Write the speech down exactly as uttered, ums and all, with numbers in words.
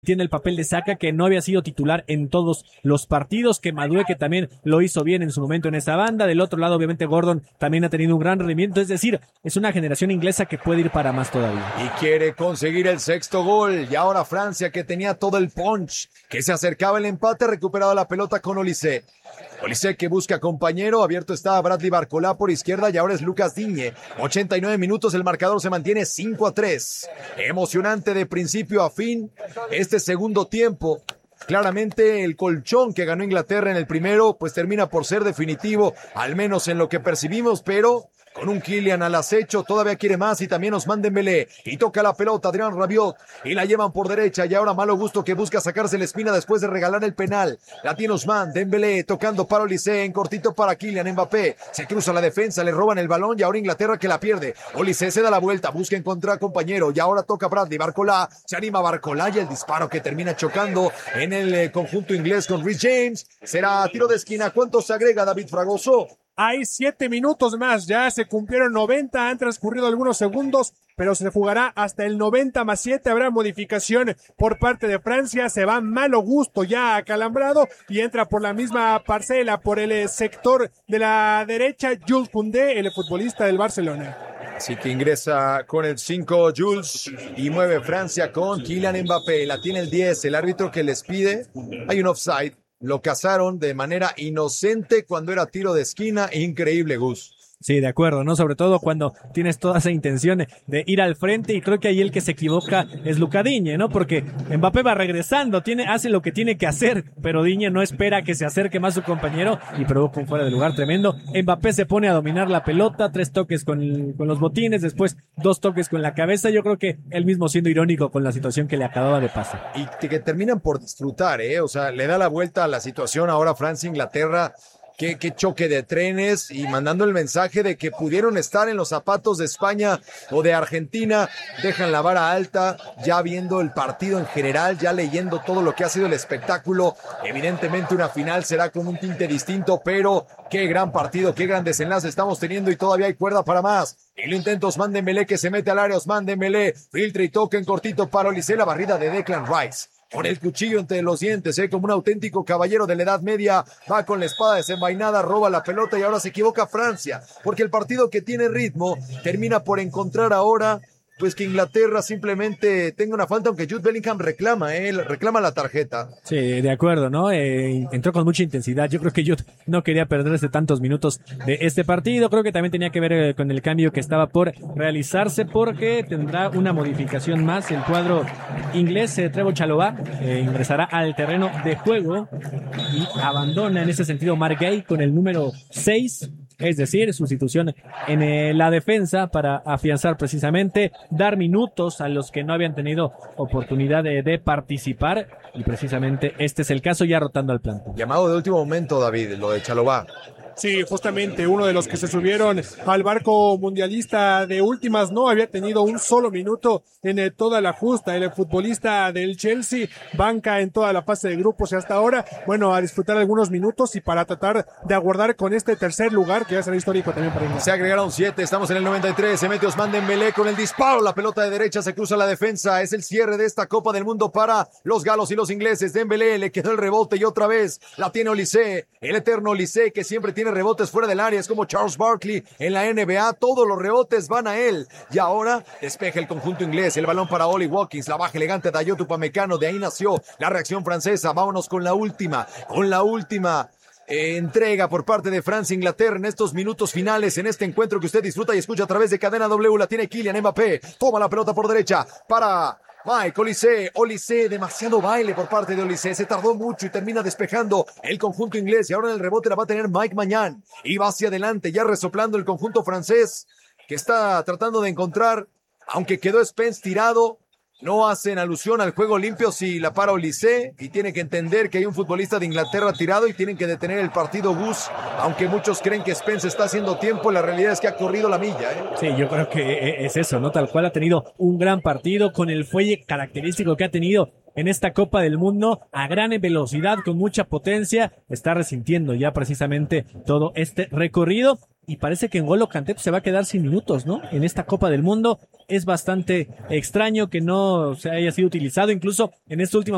tiene el papel de Saka, que no había sido titular en todos los partidos, que Madueke que también lo hizo bien en su momento en esa banda. Del otro lado, obviamente, Gordon también ha tenido un gran rendimiento. Es decir, es una generación inglesa que puede ir para más todavía. Y quiere conseguir el sexto gol. Y ahora Francia, que tenía todo el punch, que se acercaba el empate, ha recuperado la pelota con Olise. Olise que busca compañero, abierto está Bradley Barcola por izquierda y ahora es Lucas Digne. ochenta y nueve minutos, el marcador se mantiene cinco a tres. Emocionante de principio a fin este segundo tiempo. Claramente el colchón que ganó Inglaterra en el primero pues termina por ser definitivo, al menos en lo que percibimos, pero con un Kylian al acecho, todavía quiere más y también Ousmane Dembélé. Y toca la pelota Adrien Rabiot y la llevan por derecha y ahora Malo Gusto que busca sacarse la espina después de regalar el penal. La tiene Ousmane Dembélé tocando para Olise, en cortito para Kylian Mbappé. Se cruza la defensa, le roban el balón y ahora Inglaterra que la pierde. Olise se da la vuelta, busca encontrar compañero y ahora toca Bradley Barcola. Se anima Barcola y el disparo que termina chocando en el eh, conjunto inglés con Reece James. Será tiro de esquina. ¿Cuánto se agrega, David Fragoso? Hay siete minutos más, ya se cumplieron noventa, han transcurrido algunos segundos, pero se jugará hasta el noventa más siete, habrá modificación por parte de Francia, se va Malo Gusto ya acalambrado y entra por la misma parcela, por el sector de la derecha, Jules Koundé, el futbolista del Barcelona. Así que ingresa con el cinco Jules y mueve Francia con Kylian Mbappé, la tiene el diez, el árbitro que les pide, hay un offside. Lo cazaron de manera inocente cuando era tiro de esquina. Increíble, Gus. Sí, de acuerdo, ¿no? Sobre todo cuando tienes toda esa intención de ir al frente, y creo que ahí el que se equivoca es Luca Digne, ¿no? Porque Mbappé va regresando, tiene, hace lo que tiene que hacer, pero Digne no espera que se acerque más su compañero y provoca un fuera de lugar tremendo. Mbappé se pone a dominar la pelota, tres toques con, el, con los botines, después dos toques con la cabeza. Yo creo que él mismo siendo irónico con la situación que le acababa de pasar. Y que terminan por disfrutar, ¿eh? O sea, le da la vuelta a la situación ahora Francia-Inglaterra. Qué, qué choque de trenes y mandando el mensaje de que pudieron estar en los zapatos de España o de Argentina. Dejan la vara alta, ya viendo el partido en general, ya leyendo todo lo que ha sido el espectáculo. Evidentemente una final será con un tinte distinto, pero qué gran partido, qué gran desenlace estamos teniendo y todavía hay cuerda para más. Y lo intenta Ousmane Dembélé que se mete al área, Ousmane Dembélé filtra y toca en cortito para Olise, la barrida de Declan Rice. Con el cuchillo entre los dientes, ¿eh? Como un auténtico caballero de la Edad Media, va con la espada desenvainada, roba la pelota y ahora se equivoca Francia, porque el partido que tiene ritmo termina por encontrar ahora pues que Inglaterra simplemente tenga una falta, aunque Jude Bellingham reclama, ¿eh? reclama la tarjeta. Sí, de acuerdo, ¿no? Eh, entró con mucha intensidad. Yo creo que Jude no quería perderse tantos minutos de este partido. Creo que también tenía que ver eh, con el cambio que estaba por realizarse, porque tendrá una modificación más. El cuadro inglés, eh, Trevoh Chalobah, eh, ingresará al terreno de juego y abandona en ese sentido Marc Guéhi con el número seis. Es decir, sustitución en eh, la defensa para afianzar precisamente, dar minutos a los que no habían tenido oportunidad de, de participar, y precisamente este es el caso, ya rotando al plantel. Llamado de último momento, David, lo de Chalobah. Sí, justamente uno de los que se subieron al barco mundialista de últimas no había tenido un solo minuto en eh, toda la justa. El futbolista del Chelsea banca en toda la fase de grupos y hasta ahora, bueno, a disfrutar algunos minutos y para tratar de aguardar con este tercer lugar que va a ser histórico también para Inglaterra. Se agregaron siete, estamos en el noventa y tres, se mete Ousmane Dembélé con el disparo, la pelota de derecha se cruza la defensa, es el cierre de esta Copa del Mundo para los galos y los ingleses. Dembélé le quedó el rebote y otra vez la tiene Olise, el eterno Olise que siempre tiene rebotes fuera del área, es como Charles Barkley en la N B A, todos los rebotes van a él, y ahora despeja el conjunto inglés, el balón para Ollie Watkins, la baja elegante de Dayot Upamecano, de ahí nació la reacción francesa. Vámonos con la última, con la última eh, entrega por parte de Francia Inglaterra en estos minutos finales, en este encuentro que usted disfruta y escucha a través de Cadena W. La tiene Kylian Mbappé, toma la pelota por derecha para Mike Olise, Olise, demasiado baile por parte de Olise, se tardó mucho y termina despejando el conjunto inglés y ahora en el rebote la va a tener Mike Maignan y va hacia adelante ya resoplando el conjunto francés que está tratando de encontrar, aunque quedó Spence tirado. No hacen alusión al juego limpio si la para Olise y tiene que entender que hay un futbolista de Inglaterra tirado y tienen que detener el partido Gus, aunque muchos creen que Spence está haciendo tiempo, la realidad es que ha corrido la milla, ¿eh? Sí, yo creo que es eso, ¿no? Tal cual ha tenido un gran partido con el fuelle característico que ha tenido en esta Copa del Mundo, a gran velocidad, con mucha potencia, está resintiendo ya precisamente todo este recorrido. Y parece que N'Golo Kanté se va a quedar sin minutos, ¿no? En esta Copa del Mundo es bastante extraño que no se haya sido utilizado, incluso en este último